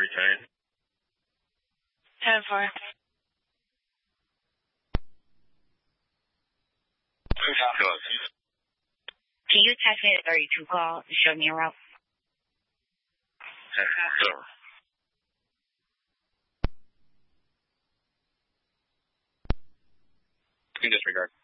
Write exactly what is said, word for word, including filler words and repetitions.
return. ten four. Can you text me the thirty-two call to show me a route? Sure. In disregard.